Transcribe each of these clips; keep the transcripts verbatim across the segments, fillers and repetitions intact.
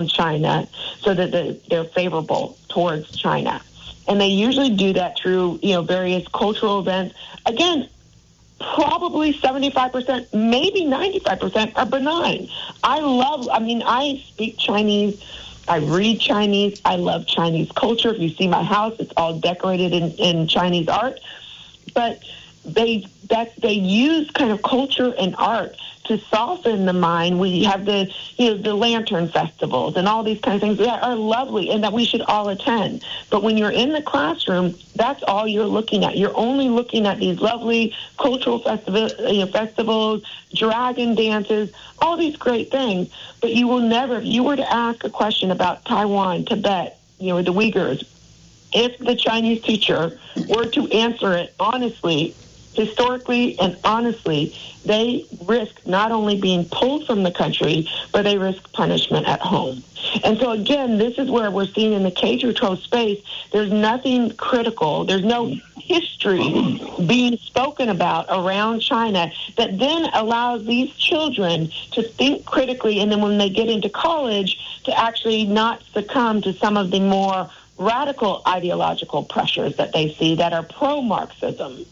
China so that they're favorable towards China. And they usually do that through, you know, various cultural events. Again, probably seventy-five percent, maybe ninety-five percent are benign. I love, I mean, I speak Chinese. I read Chinese. I love Chinese culture. If you see my house, it's all decorated in, in Chinese art. But they that they use kind of culture and art to soften the mind. We have the you know the lantern festivals and all these kinds of things that are lovely and that we should all attend. But when you're in the classroom, that's all you're looking at. You're only looking at these lovely cultural festival, you know, festivals, dragon dances, all these great things. But you will never, if you were to ask a question about Taiwan, Tibet, you know, the Uyghurs, if the Chinese teacher were to answer it honestly, historically and honestly, they risk not only being pulled from the country, but they risk punishment at home. And so, again, this is where we're seeing in the K through twelve space, there's nothing critical. There's no history being spoken about around China that then allows these children to think critically, and then when they get into college, to actually not succumb to some of the more radical ideological pressures that they see that are pro-Marxism.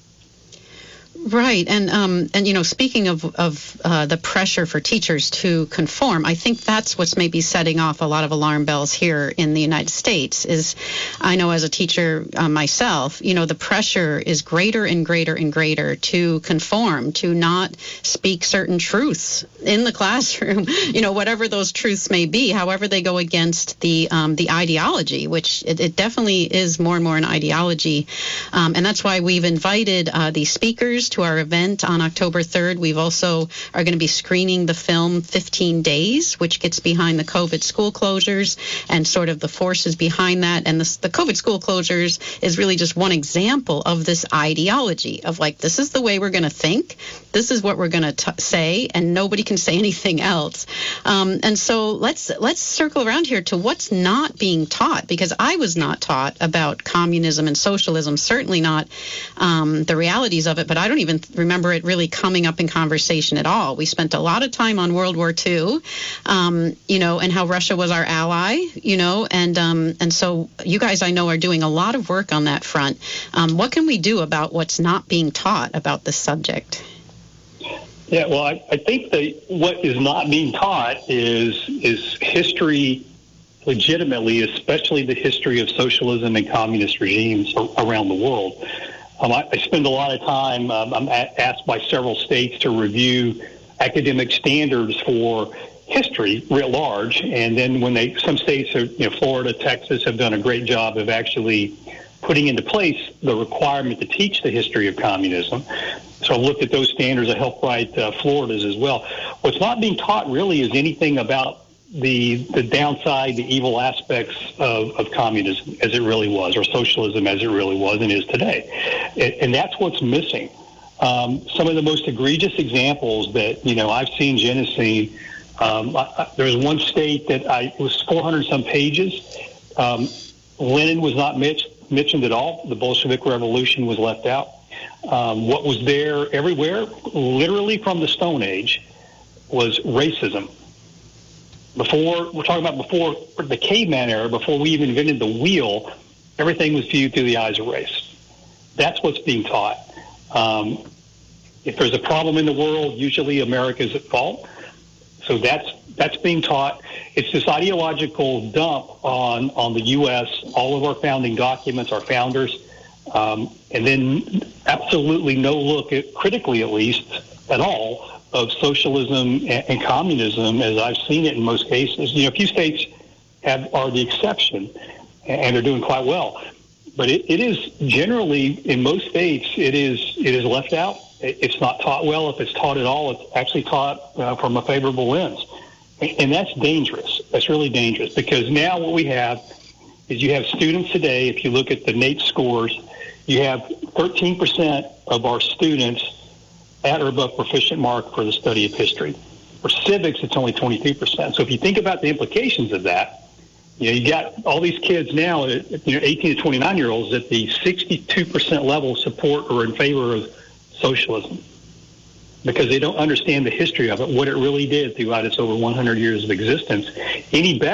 Right, and um, and you know, speaking of of uh, the pressure for teachers to conform, I think that's what's maybe setting off a lot of alarm bells here in the United States. Is I know as a teacher uh, myself, you know, the pressure is greater and greater and greater to conform, to not speak certain truths in the classroom. You know, whatever those truths may be, however they go against the um, the ideology, which it, it definitely is more and more an ideology, um, and that's why we've invited uh, these speakers to our event on October third. We've also are going to be screening the film fifteen days, which gets behind the COVID school closures and sort of the forces behind that. And the, the COVID school closures is really just one example of this ideology of like, this is the way we're going to think. This is what we're going to say, and nobody can say anything else. Um, and so let's let's circle around here to what's not being taught, because I was not taught about communism and socialism, certainly not um, the realities of it, but I don't even remember it really coming up in conversation at all. We spent a lot of time on World War Two, um, you know, and how Russia was our ally, you know, and um, and so you guys, I know, are doing a lot of work on that front. Um, what can we do about what's not being taught about this subject? Yeah, well, I, I think that what is not being taught is is history legitimately, especially the history of socialism and communist regimes around the world. Um, I, I spend a lot of time, um, I'm a- asked by several states to review academic standards for history writ large, and then when they, some states, are, you know, Florida, Texas, have done a great job of actually putting into place the requirement to teach the history of communism. So I've looked at those standards. I helped write uh, Florida's as well. What's not being taught really is anything about the the downside, the evil aspects of, of communism as it really was, or socialism as it really was and is today. And, and that's what's missing. Um, some of the most egregious examples that, you know, I've seen, Jen has seen, um, I, I, there was one state that I, it was four hundred some pages. Um, Lenin was not mentioned. mentioned at all. The Bolshevik Revolution was left out. Um, what was there everywhere, literally from the Stone Age, was racism. Before, we're talking about before the caveman era, before we even invented the wheel, everything was viewed through the eyes of race. That's what's being taught. Um, if there's a problem in the world, usually America's at fault. So that's that's being taught. It's this ideological dump on, on the U S, all of our founding documents, our founders, um, and then absolutely no look at, critically at least, at all, of socialism and, and communism as I've seen it in most cases. You know, a few states have are the exception, and they're doing quite well. But it, it is generally, in most states, it is it is left out. It's not taught well. If it's taught at all, it's actually taught uh, from a favorable lens. And that's dangerous. That's really dangerous, because now what we have is you have students today, if you look at the NAEP scores, you have thirteen percent of our students at or above proficient mark for the study of history. For civics, it's only twenty-two percent. So if you think about the implications of that, you know, you got all these kids now, you know, eighteen to twenty-nine year olds at the sixty-two percent level support or in favor of socialism. because they don't understand the history of it, what it really did throughout its over one hundred years of existence, any better.